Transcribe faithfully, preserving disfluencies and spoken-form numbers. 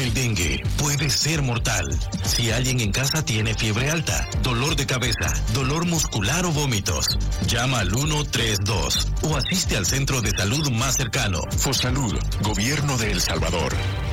El dengue puede ser mortal. Si alguien en casa tiene fiebre alta, dolor de cabeza, dolor muscular o vómitos, llama al uno tres dos o asiste al centro de salud más cercano. Fosalud, Gobierno de El Salvador.